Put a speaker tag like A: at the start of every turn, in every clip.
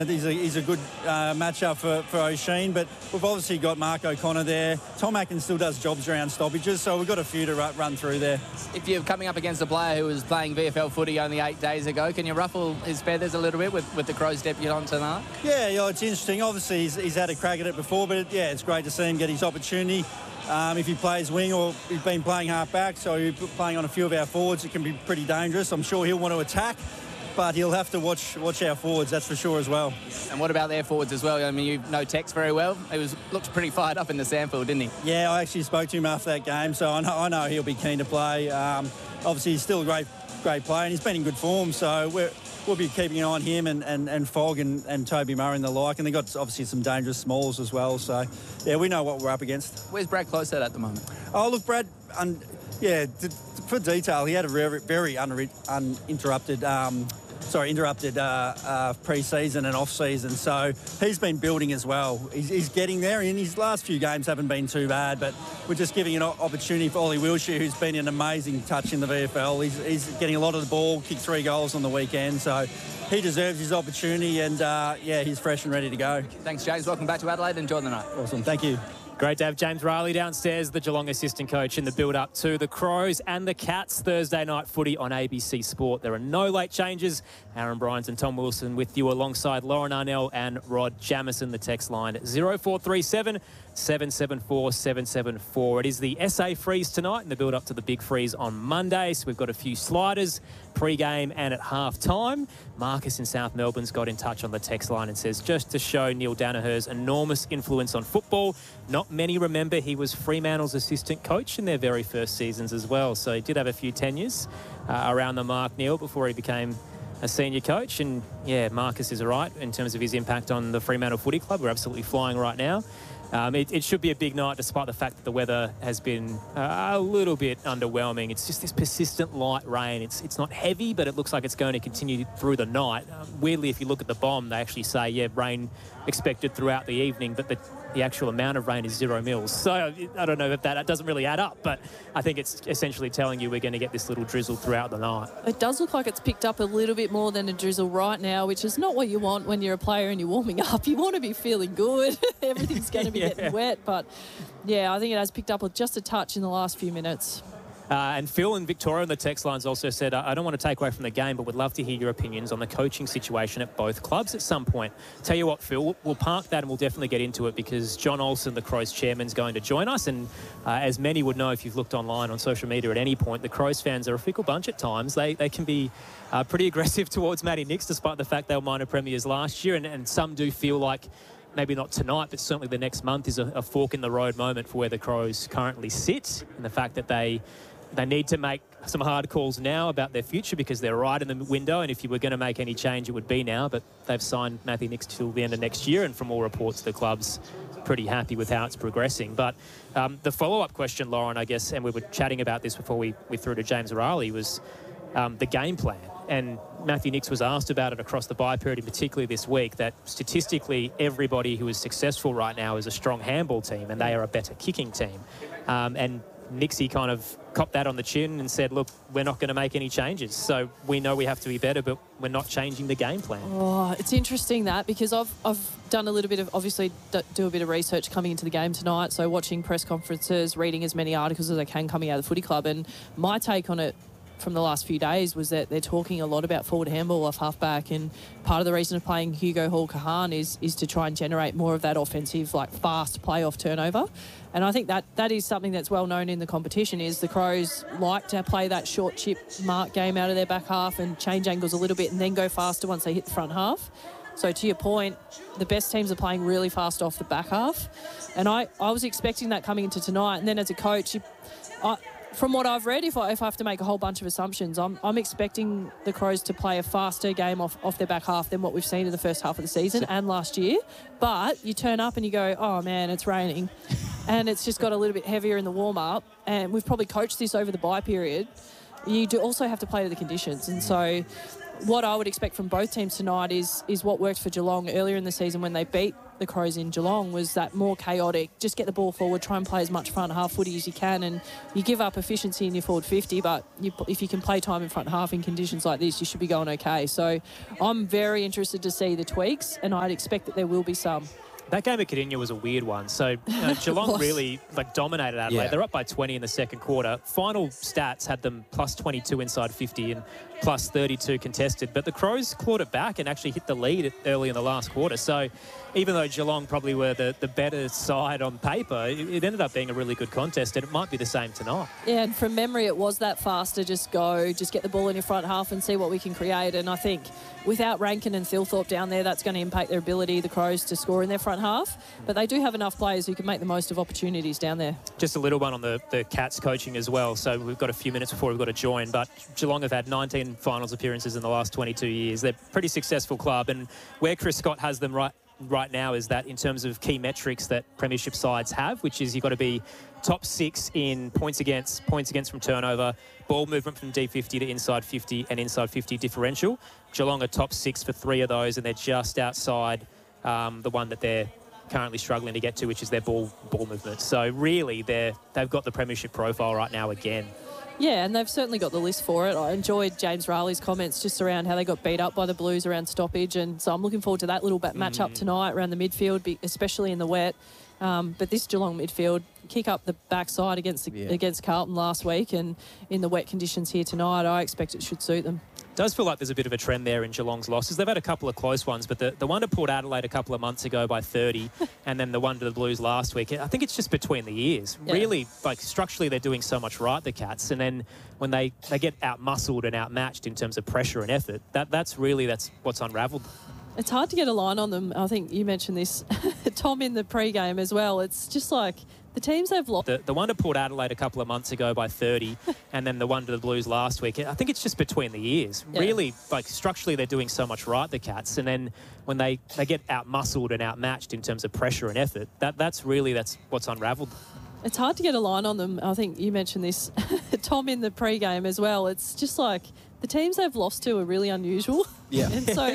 A: He's a good matchup for O'Sheen, but we've obviously got Mark O'Connor there. Tom Atkins still does jobs around stoppages, so we've got a few to run through there.
B: If you're coming up against a player who was playing VFL footy only 8 days ago, can you ruffle his feathers a little bit with the Crows debut tonight?
A: Yeah, it's interesting. Obviously, he's had a crack at it before, but it's great to see him get his opportunity. If he plays wing or he's been playing half back, so he's playing on a few of our forwards, it can be pretty dangerous. I'm sure he'll want to attack, but he'll have to watch our forwards, that's for sure as well.
B: And what about their forwards as well? I mean, you know Tex very well. He looked pretty fired up in the Sandfield, didn't he?
A: Yeah, I actually spoke to him after that game, so I know he'll be keen to play. Obviously, he's still a great player, and he's been in good form, so we'll be keeping an eye on him and Fogg and Toby Murray and the like, and they've got obviously some dangerous smalls as well, so yeah, we know what we're up against.
B: Where's Brad Close at the moment?
A: Oh, look, Brad, for detail, he had a very uninterrupted pre-season and off-season, so he's been building as well. He's getting there, and his last few games haven't been too bad, but we're just giving an opportunity for Ollie Wilshire, who's been an amazing touch in the VFL. He's getting a lot of the ball, kicked 3 goals on the weekend, so he deserves his opportunity, and he's fresh and ready to go.
B: Thanks, James. Welcome back to Adelaide. Enjoy the night.
A: Awesome. Thank you.
C: Great to have James Riley downstairs, the Geelong assistant coach, in the build-up to the Crows and the Cats Thursday night footy on ABC Sport. There are no late changes. Aaron Bryant and Tom Wilson with you alongside Lauren Arnell and Rod Jamison. The text line 0437 774 774. It is the SA Freeze tonight in the build-up to the big freeze on Monday. So we've got a few sliders pre-game and at half-time. Marcus in South Melbourne's got in touch on the text line and says, just to show Neil Danaher's enormous influence on football, not many remember he was Fremantle's assistant coach in their very first seasons as well. So he did have a few tenures around the mark, Neil, before he became a senior coach. And yeah, Marcus is right in terms of his impact on the Fremantle Footy Club. We're absolutely flying right now. It should be a big night despite the fact that the weather has been a little bit underwhelming. It's just this persistent light rain. It's not heavy, but it looks like it's going to continue through the night. Weirdly, if you look at the BOM, they actually say, rain expected throughout the evening, but the actual amount of rain is 0 mils. So I don't know if that doesn't really add up, but I think it's essentially telling you we're going to get this little drizzle throughout the night.
D: It does look like it's picked up a little bit more than a drizzle right now, which is not what you want when you're a player and you're warming up. You want to be feeling good. Everything's going to be getting wet, but yeah, I think it has picked up just a touch in the last few minutes.
C: And Phil in Victoria on the text lines also said, I don't want to take away from the game, but would love to hear your opinions on the coaching situation at both clubs at some point. Tell you what, Phil, we'll park that and we'll definitely get into it because John Olsen, the Crows chairman, is going to join us. And as many would know if you've looked online on social media at any point, the Crows fans are a fickle bunch at times. They can be pretty aggressive towards Matty Nicks, despite the fact they were minor premiers last year. And some do feel like maybe not tonight, but certainly the next month is a fork in the road moment for where the Crows currently sit, and the fact that they need to make some hard calls now about their future because they're right in the window, and if you were going to make any change, it would be now. But they've signed Matthew Nicks till the end of next year, and from all reports, the club's pretty happy with how it's progressing. But the follow-up question, Lauren, I guess, and we were chatting about this before we threw to James Riley, was the game plan. And Matthew Nicks was asked about it across the bye period, and particularly this week, that statistically everybody who is successful right now is a strong handball team, and they are a better kicking team. And Nixie kind of copped that on the chin and said, look, we're not going to make any changes. So we know we have to be better, but we're not changing the game plan.
D: Oh, it's interesting that, because I've done a little bit of, obviously, do a bit of research coming into the game tonight. So watching press conferences, reading as many articles as I can coming out of the footy club. And my take on it from the last few days was that they're talking a lot about forward handball off halfback, and part of the reason of playing Hugo Hall-Kahan is to try and generate more of that offensive, like fast play-off turnover. And I think that is something that's well known in the competition, is the Crows like to play that short chip mark game out of their back half and change angles a little bit and then go faster once they hit the front half. So to your point, the best teams are playing really fast off the back half. And I was expecting that coming into tonight. And then as a coach, from what I've read, if I have to make a whole bunch of assumptions, I'm expecting the Crows to play a faster game off their back half than what we've seen in the first half of the season and last year. But you turn up and you go, oh, man, it's raining. And it's just got a little bit heavier in the warm-up. And we've probably coached this over the bye period. You do also have to play to the conditions. And so what I would expect from both teams tonight is what worked for Geelong earlier in the season when they beat the Crows in Geelong was that more chaotic, just get the ball forward, try and play as much front half footy as you can, and you give up efficiency in your forward 50, but if you can play time in front half in conditions like this, you should be going okay. So I'm very interested to see the tweaks, and I'd expect that there will be some.
C: That game at Cardinia was a weird one. So Geelong really dominated Adelaide.
E: Yeah.
C: They're up by 20 in the second quarter. Final stats had them plus 22 inside 50 and plus 32 contested. But the Crows clawed it back and actually hit the lead early in the last quarter. So even though Geelong probably were the better side on paper, it ended up being a really good contest, and it might be the same tonight.
D: Yeah, and from memory, it was that fast to just get the ball in your front half and see what we can create. And I think without Rankin and Thilthorpe down there, that's going to impact their ability, the Crows, to score in their front half. But they do have enough players who can make the most of opportunities down there.
C: Just a little one on the Cats coaching as well. So we've got a few minutes before we've got to join. But Geelong have had 19 finals appearances in the last 22 years. They're a pretty successful club. And where Chris Scott has them right now is that in terms of key metrics that premiership sides have, which is you've got to be top 6 in points against from turnover, ball movement from D50 to inside 50 and inside 50 differential. Geelong are top 6 for 3 of those, and they're just outside the one that they're currently struggling to get to, which is their ball movement. So really they've got the premiership profile right now again.
D: Yeah, and they've certainly got the list for it. I enjoyed James Riley's comments just around how they got beat up by the Blues around stoppage, and so I'm looking forward to that little match-up tonight around the midfield, especially in the wet. But this Geelong midfield kick up the backside against Carlton last week, and in the wet conditions here tonight, I expect it should suit them.
C: It does feel like there's a bit of a trend there in Geelong's losses. They've had a couple of close ones, but the one to Port Adelaide a couple of months ago by 30 and then the one to the Blues last week, I think it's just between the ears. Yeah. Really, structurally, they're doing so much right, the Cats, and then when they get out-muscled and outmatched in terms of pressure and effort, that's what's unravelled.
D: It's hard to get a line on them. I think you mentioned this, Tom, in the pre-game as well. It's just like the teams they've lost.
C: The one to Port Adelaide a couple of months ago by 30 and then the one to the Blues last week, I think it's just between the ears. Yeah. Really, structurally, they're doing so much right, the Cats, and then when they get out-muscled and outmatched in terms of pressure and effort, that's what's unravelled.
D: It's hard to get a line on them. I think you mentioned this, Tom, in the pre-game as well. It's just like the teams they've lost to are really unusual.
E: Yeah.
D: And so,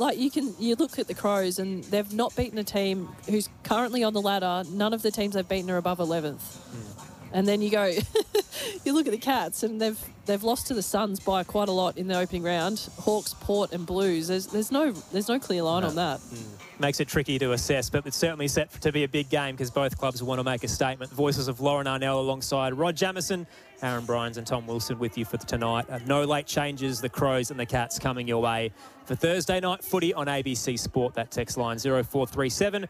D: you look at the Crows and they've not beaten a team who's currently on the ladder. None of the teams they've beaten are above 11th. And then you go, you look at the Cats and they've lost to the Suns by quite a lot in the opening round. Hawks, Port and Blues. There's no clear line on that.
C: Makes it tricky to assess, but it's certainly set to be a big game because both clubs want to make a statement. The voices of Lauren Arnell alongside Rod Jamieson, Aaron Bryans and Tom Wilson with you for tonight. No late changes, the Crows and the Cats coming your way for Thursday night footy on ABC Sport. That text line 0437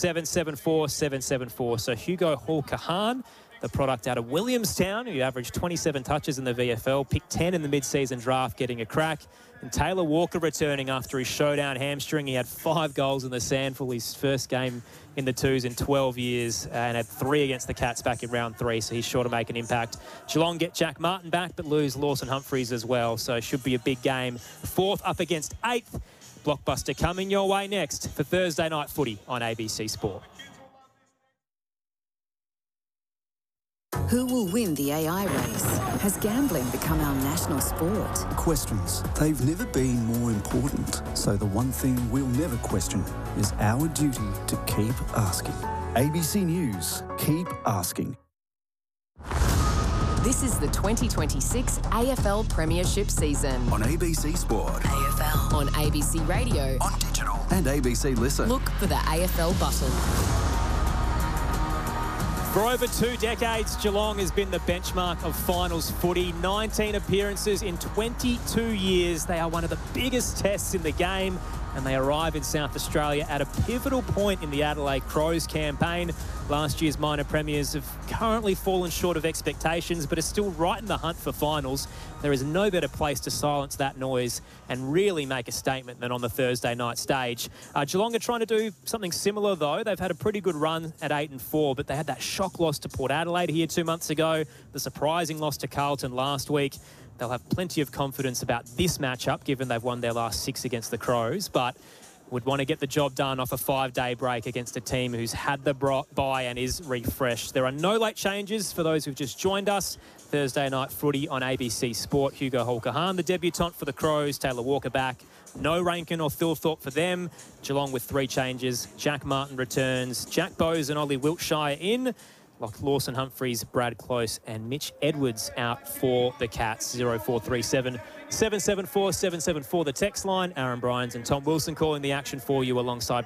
C: 774 774. So Hugo Hall-Kahan, the product out of Williamstown, who averaged 27 touches in the VFL, picked 10 in the mid-season draft, getting a crack. And Taylor Walker returning after his showdown hamstring. He had 5 goals in the SANFL, his first game in the twos in 12 years, and had 3 against the Cats back in round 3, so he's sure to make an impact. Geelong get Jack Martin back, but lose Lawson Humphries as well, so it should be a big game. 4th up against 8th. Blockbuster coming your way next for Thursday night footy on ABC Sport.
F: Who will win the AI race? Has gambling become our national sport?
G: Questions. They've never been more important. So the one thing we'll never question is our duty to keep asking. ABC News. Keep asking.
H: This is the 2026 AFL Premiership season.
G: On ABC Sport.
H: AFL. On ABC Radio.
G: On digital. And ABC Listen.
H: Look for the AFL button.
C: For over 2 decades, Geelong has been the benchmark of finals footy. 19 appearances in 22 years. They are one of the biggest tests in the game, and they arrive in South Australia at a pivotal point in the Adelaide Crows campaign. Last year's minor premiers have currently fallen short of expectations, but are still right in the hunt for finals. There is no better place to silence that noise and really make a statement than on the Thursday night stage. Geelong are trying to do something similar, though. They've had a pretty good run at 8-4, but they had that shock loss to Port Adelaide here 2 months ago, the surprising loss to Carlton last week. They'll have plenty of confidence about this matchup, given they've won their last 6 against the Crows, but would want to get the job done off a 5-day break against a team who's had the bye and is refreshed. There are no late changes for those who've just joined us. Thursday night footy on ABC Sport. Hugo Holker-Hahn, the debutant for the Crows. Taylor Walker back. No Rankin or Thilthorpe for them. Geelong with 3 changes. Jack Martin returns. Jack Bowes and Ollie Wiltshire in. Lawson Humphries, Brad Close and Mitch Edwards out for the Cats. 0437 774 774 the text line. Aaron Bryans and Tom Wilson calling the action for you alongside